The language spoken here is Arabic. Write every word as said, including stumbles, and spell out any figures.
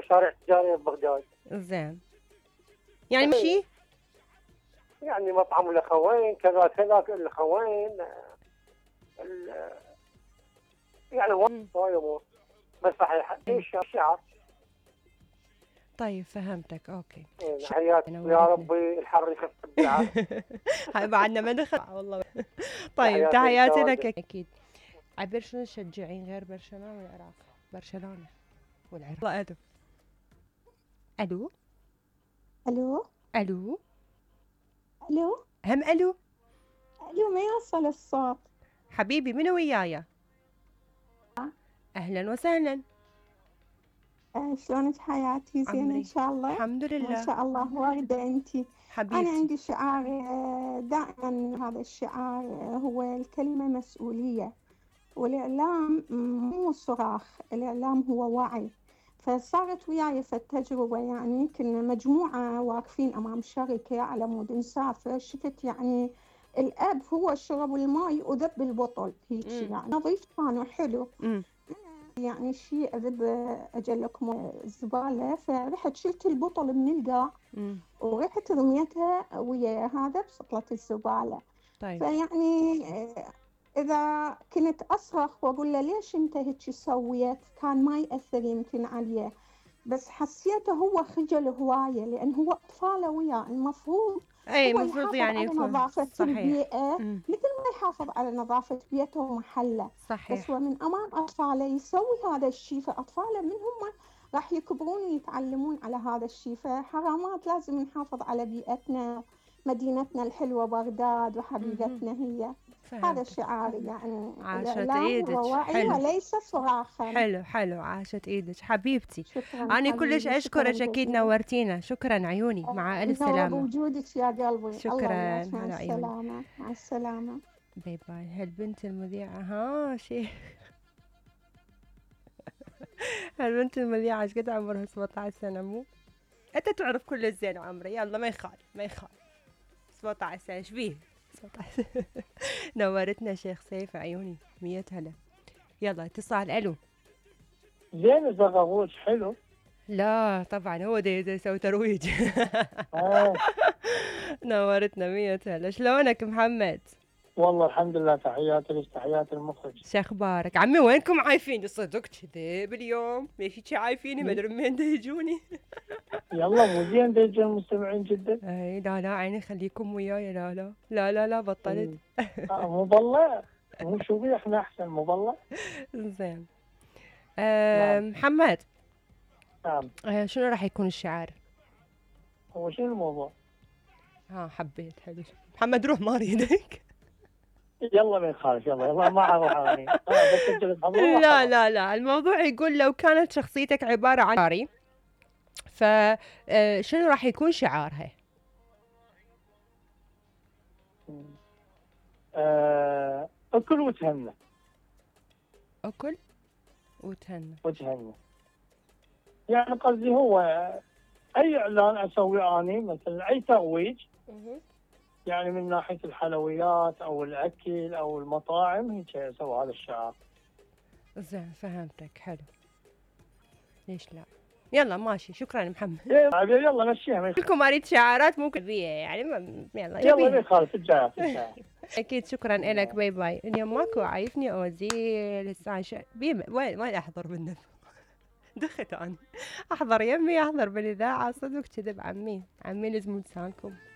مشاريع تجاريه ببغداد. زين، يعني مشي؟ يعني مطعم الاخوين كذا كذا الاخوين يعني هواي امور بس صحيح ايش شعار. طيب فهمتك، اوكي. حياتي يا ربي الحر يخف بالعافيه. هاي بعدنا ما دخل والله. طيب تحياتي لك اكيد. عبر شنو تشجعين غير برشلونه والعراق؟ برشلونه والعراق. الو الو الو الو الو هم الو الو ما يوصل الصوت حبيبي. منو ويايا؟ اهلا وسهلا. آه شلونك حياتي؟ زين ان شاء الله. الحمد لله ما شاء الله واردة انتي حبيبتي. انا عندي شعار دائما، هذا الشعار هو الكلمة مسؤولية، والاعلام مو صراخ، الاعلام هو وعي. فصارت وياي في التجربة، يعني كنا مجموعة واقفين أمام شركة على مود نسافر، شفت يعني الأب هو شرب الماء وذب البطل هيك، يعني نظيف كان وحلو. مم. يعني شيء أذب أجل لكم الزبالة، فرحت شلت البطل من القاع ورحت رميتها ويا هذا بسطلة الزبالة. طيب. فيعني إذا كنت أصرخ وأقول له ليش أنت هيك سويت، كان ما يأثر يمكن عليه، بس حسيته هو خجل هواية، لأن هو أطفاله وياه المفروض أي هو المفروض يحافظ يعني على نظافة صحيح. البيئة مم. مثل ما يحافظ على نظافة بيته ومحله. صحيح. بس ومن أمام أطفاله يسوي هذا الشيء، فأطفاله من هم راح يكبرون ويتعلمون على هذا الشيء. فحرامات لازم نحافظ على بيئتنا، مدينتنا الحلوة بغداد وحبيبتنا هي. هذا الشعار، يعني عاشت ايدك. حلو وليس صراخا. حلو حلو، عاشت ايدك حبيبتي. شكرا. انا كلش اشكرك، اكيد نورتينا. شكرا عيوني، مع الف سلامه. بوجودك يا قلبي. شكرا. مع السلامه. مع السلامه. باي باي. هالبنت المذيعه ها شيء. هالبنت المذيعه ايش قد عمرها؟ سبعة عشر سنه مو؟ انت تعرف كل الزين عمري. يلا ما يخالف ما يخالف. سبعة عشر سنه ايش بيه؟ نورتنا شيخ سيف عيوني. مية هلا. يلا اتصال. الو. زين الزغاوش حلو. لا طبعا هو ده ده يسوي ترويج. نورتنا. مية هلا. شلونك محمد؟ والله الحمد لله. تحياتي لك، تحياتي المخرج. شو اخبارك عمي؟ وينكم عايفين؟ صدق كذب اليوم؟ ليش هيك عايفيني؟ ما ادري من يجوني. يلا مو زين يجون المستمعين جدا. اي لا لا عيني خليكم وياي. لا لا لا لا لا بطلت. آه مو بالله، مو شو بي احنا احسن مو بالله. زين. آه نعم. محمد. نعم. آه شنو راح يكون الشعار؟ هو شنو الموضوع؟ ها حبيت. حلو. محمد روح ما اريدك. يلا ما يخالف. يلا يلا ما اروح اني. لا لا لا، الموضوع يقول لو كانت شخصيتك عبارة عن شعاري، فشنو راح يكون شعارها؟ آه، اكل وتهنى. اكل وتهنى. وتهنى يعني قصدي هو اي اعلان اسويه اني مثلا اي ترويج، يعني من ناحيه الحلويات او الاكل او المطاعم، هيك اسوي هذا الشعار. زين فهمتك. حلو. ليش لا؟ يلا ماشي. شكرا محمد. يلا مشيها. لكم اريد شعارات ممكن بيه يعني. يلا يلا ما يخالف. الجاي اكيد. شكرا لك. باي باي. اليوم ماكو عايفني اوزيل الساعه وين وين احضر بالنف. دخت انا احضر يمي، احضر بالاذاعه. صدق كذب عمي. عمي لازم لسانكم.